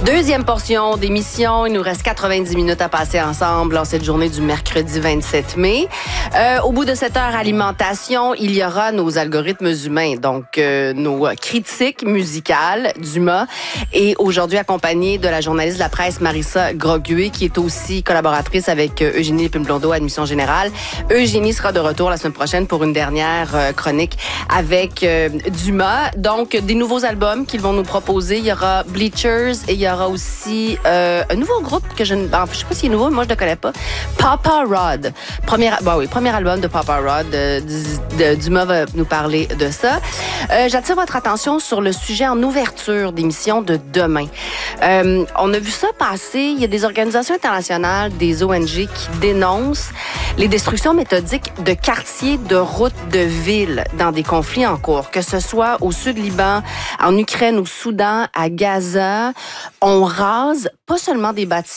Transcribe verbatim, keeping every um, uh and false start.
Deuxième portion d'émission. Il nous reste quatre-vingt-dix minutes à passer ensemble en cette journée du mercredi vingt-sept mai. Euh, au bout de cette heure alimentation, il y aura nos algorithmes humains, donc euh, nos critiques musicales d'Humain. Et aujourd'hui, accompagnée de la journaliste de la presse Marissa Grogué, qui est aussi collaboratrice avec euh, Eugénie Lépine-Blondeau, Admission Générale. Eugénie sera de retour la semaine prochaine pour une dernière euh, chronique avec euh, Dumas. Donc, des nouveaux albums qu'ils vont nous proposer. Il y aura Bleachers et il y aura aussi euh, un nouveau groupe que je ne enfin, je sais pas s'il est nouveau, mais moi je ne le connais pas. Papa Rod. Premier, bah oui, premier album de Papa Rod. Euh, de, de, Dumas va nous parler de ça. Euh, j'attire votre attention sur le sujet en ouverture d'émission de demain. Euh, on a vu ça passer. Il y a des organisations internationales, des O N G qui dénoncent les destructions méthodiques de quartiers, de routes, de villes dans des conflits en cours, que ce soit au sud Liban, en Ukraine, au Soudan, à Gaza. On rase pas seulement des bâtiments,